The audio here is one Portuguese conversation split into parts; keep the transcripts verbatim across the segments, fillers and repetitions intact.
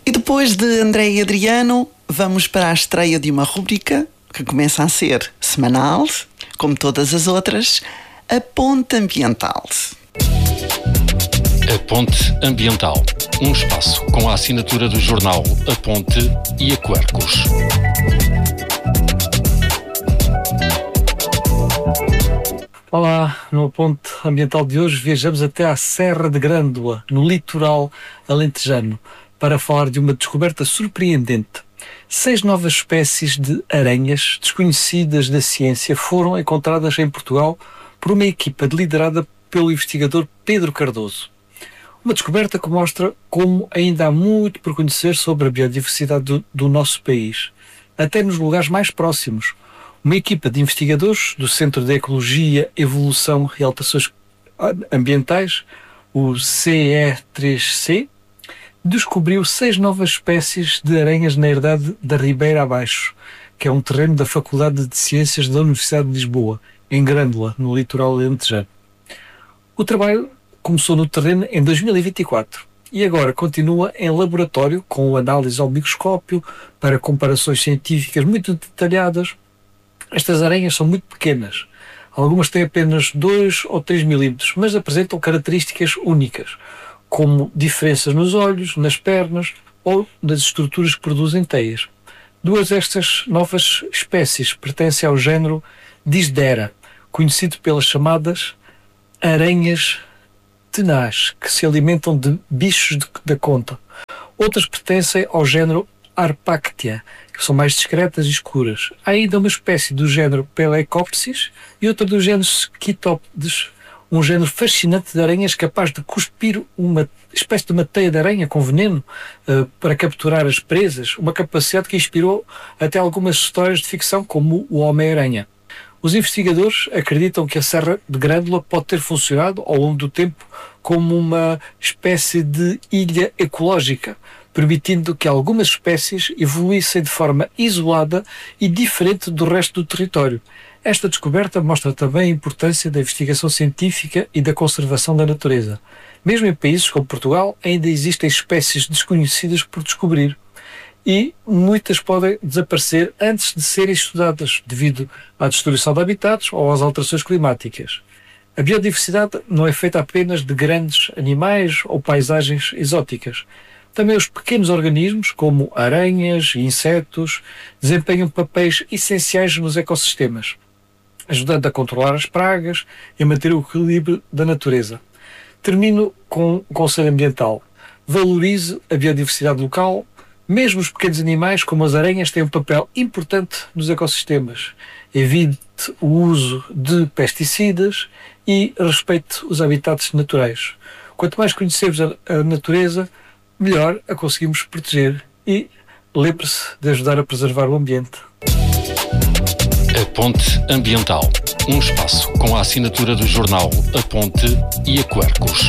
E depois de André e Adriano, vamos para a estreia de uma rubrica que começa a ser semanal, como todas as outras, a Ponte Ambiental. A Ponte Ambiental, um espaço com a assinatura do jornal A Ponte e a Quercus. Olá, no Ponte Ambiental de hoje viajamos até à Serra de Grândola, no litoral alentejano, para falar de uma descoberta surpreendente. Seis novas espécies de aranhas desconhecidas da ciência foram encontradas em Portugal por uma equipa liderada pelo investigador Pedro Cardoso. Uma descoberta que mostra como ainda há muito por conhecer sobre a biodiversidade do, do nosso país, até nos lugares mais próximos. Uma equipa de investigadores do Centro de Ecologia, Evolução e Alterações Ambientais, o C E três C, descobriu seis novas espécies de aranhas na herdade da Ribeira Abaixo, que é um terreno da Faculdade de Ciências da Universidade de Lisboa, em Grândola, no litoral alentejano. O trabalho começou no terreno em dois mil e vinte e quatro e agora continua em laboratório com análise ao microscópio para comparações científicas muito detalhadas. Estas aranhas são muito pequenas. Algumas têm apenas dois ou três milímetros, mas apresentam características únicas, como diferenças nos olhos, nas pernas ou nas estruturas que produzem teias. Duas destas novas espécies pertencem ao género Dysdera, conhecido pelas chamadas aranhas tenaz, que se alimentam de bichos de, da conta. Outras pertencem ao género Harpactia, que são mais discretas e escuras. Há ainda uma espécie do género Pelecopsis e outra do género Schistopodes, um género fascinante de aranhas capaz de cuspir uma espécie de uma teia de aranha com veneno uh, para capturar as presas, uma capacidade que inspirou até algumas histórias de ficção, como o Homem-Aranha. Os investigadores acreditam que a Serra de Grândola pode ter funcionado ao longo do tempo como uma espécie de ilha ecológica, permitindo que algumas espécies evoluíssem de forma isolada e diferente do resto do território. Esta descoberta mostra também a importância da investigação científica e da conservação da natureza. Mesmo em países como Portugal, ainda existem espécies desconhecidas por descobrir. E muitas podem desaparecer antes de serem estudadas, devido à destruição de habitats ou às alterações climáticas. A biodiversidade não é feita apenas de grandes animais ou paisagens exóticas. Também os pequenos organismos, como aranhas e insetos, desempenham papéis essenciais nos ecossistemas, ajudando a controlar as pragas e a manter o equilíbrio da natureza. Termino com um conselho ambiental. Valorize a biodiversidade local. Mesmo os pequenos animais, como as aranhas, têm um papel importante nos ecossistemas. Evite o uso de pesticidas e respeite os habitats naturais. Quanto mais conhecermos a, a natureza, melhor a conseguimos proteger. E lembre-se de ajudar a preservar o ambiente. A Ponte Ambiental, um espaço com a assinatura do jornal A Ponte e a Quercus.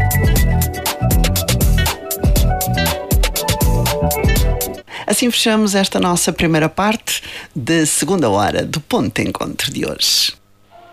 Assim fechamos esta nossa primeira parte da segunda hora do Ponto de Encontro de hoje.